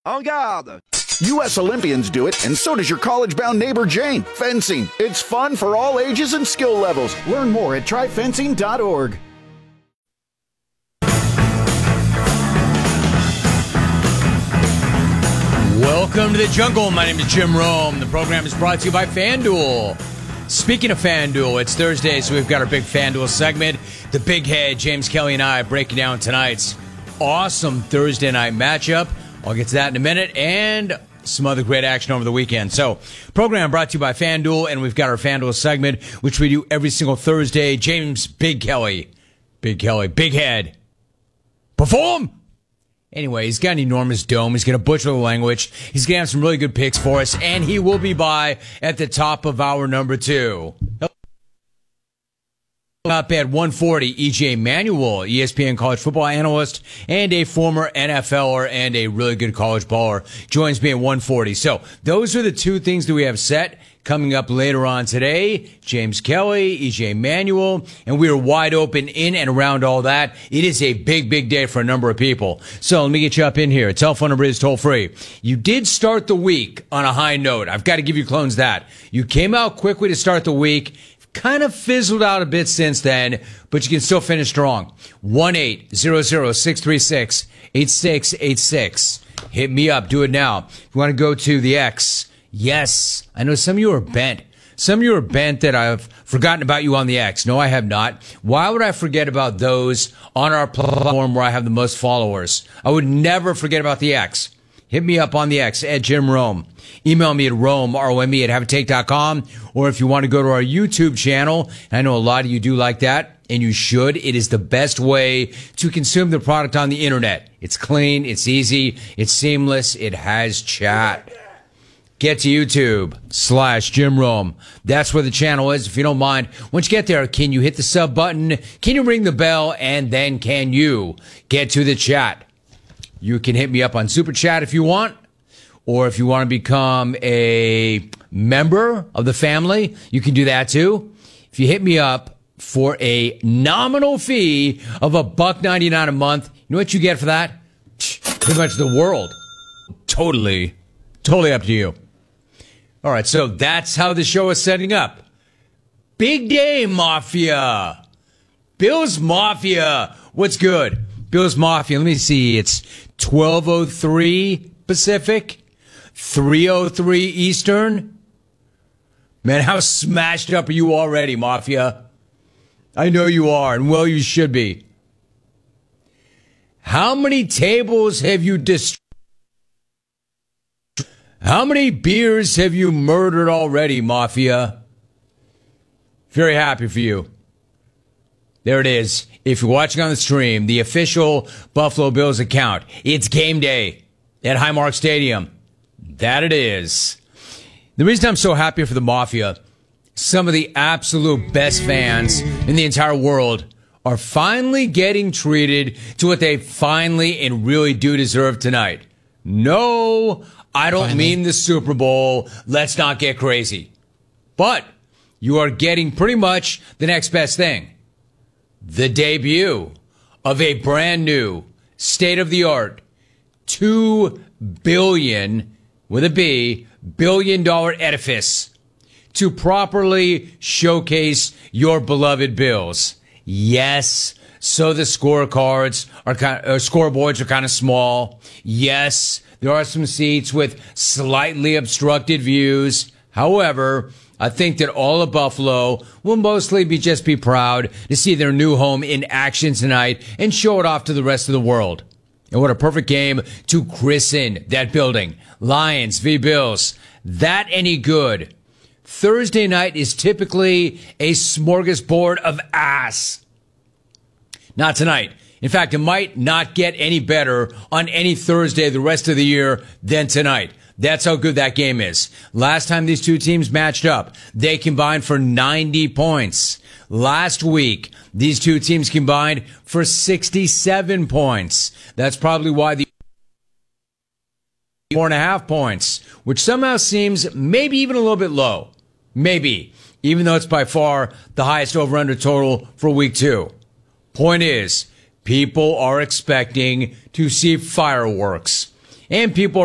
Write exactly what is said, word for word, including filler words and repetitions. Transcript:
En garde! U S Olympians do it, and so does your college-bound neighbor Jane. Fencing. It's fun for all ages and skill levels. Learn more at try fencing dot org. Welcome to the jungle. My name is Jim Rome. The program is brought to you by FanDuel. Speaking of FanDuel, it's Thursday, so we've got our big FanDuel segment. The big head, James Kelly, and I breaking down tonight's awesome Thursday night matchup. I'll get to that in a minute, and some other great action over the weekend. So, program brought to you by FanDuel, and we've got our FanDuel segment, which we do every single Thursday. James Big Kelly, Big Kelly, Big Head, perform! Anyway, he's got an enormous dome. He's going to butcher the language. He's going to have some really good picks for us, and he will be by at the top of hour number two. Up at one forty, E J Manuel, E S P N college football analyst and a former N F L er and a really good college baller, joins me at one forty. So those are the two things that we have set coming up later on today. James Kelly, E J Manuel, and we are wide open in and around all that. It is a big, big day for a number of people. So let me get you up in here. Telephone number is toll free. You did start the week on a high note. I've got to give you clones that. You came out quickly to start the week. Kind of fizzled out a bit since then, but you can still finish strong. one eight hundred, six three six, eight six eight six. Hit me up. Do it now. If you want to go to the X, yes, I know some of you are bent. Some of you are bent that I've forgotten about you on the X. No, I have not. Why would I forget about those on our platform where I have the most followers? I would never forget about the X. Hit me up on the X at Jim Rome. Email me at Rome, R O M E, at have a take dot com. Or if you want to go to our YouTube channel, and I know a lot of you do like that, and you should. It is the best way to consume the product on the internet. It's clean, it's easy, it's seamless, it has chat. Get to YouTube slash Jim Rome. That's where the channel is. If you don't mind, once you get there, can you hit the sub button? Can you ring the bell? And then can you get to the chat? You can hit me up on Super Chat if you want, or if you want to become a member of the family, you can do that too. If you hit me up for a nominal fee of a buck ninety-nine a month, you know what you get for that? Pretty much the world. Totally, totally up to you. All right, so that's how the show is setting up. Big day, Mafia. Bills Mafia. What's good? Bills Mafia. Let me see. It's twelve oh three Pacific, three oh three Eastern. Man, how smashed up are you already, Mafia? I know you are, and well, you should be. How many tables have you destroyed? How many beers have you murdered already, Mafia? Very happy for you. There it is. If you're watching on the stream, the official Buffalo Bills account, it's game day at Highmark Stadium. That it is. The reason I'm so happy for the Mafia, some of the absolute best fans in the entire world are finally getting treated to what they finally and really do deserve tonight. No, I don't finally mean the Super Bowl. Let's not get crazy. But you are getting pretty much the next best thing. The debut of a brand new, state-of-the-art, two billion, with a B, billion dollar edifice to properly showcase your beloved Bills. Yes, so the scorecards are kind of, uh, scoreboards are kind of small. Yes, there are some seats with slightly obstructed views. However, I think that all of Buffalo will mostly be just be proud to see their new home in action tonight and show it off to the rest of the world. And what a perfect game to christen that building. Lions v. Bills. That any good. Thursday night is typically a smorgasbord of ass. Not tonight. In fact, it might not get any better on any Thursday the rest of the year than tonight. That's how good that game is. Last time these two teams matched up, they combined for ninety points. Last week, these two teams combined for sixty-seven points. That's probably why the four and a half points, which somehow seems maybe even a little bit low. Maybe, even though it's by far the highest over-under total for week two. Point is, people are expecting to see fireworks. And people